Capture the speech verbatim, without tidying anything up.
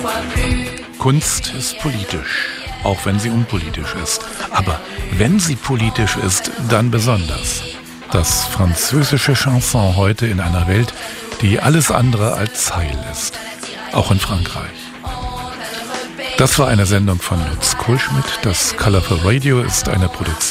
Kunst ist politisch, auch wenn sie unpolitisch ist. Aber wenn sie politisch ist, dann besonders. Das französische Chanson heute in einer Welt, die alles andere als heil ist. Auch in Frankreich. Das war eine Sendung von Lutz Kohlschmidt. Das Colorful Radio ist eine Produktion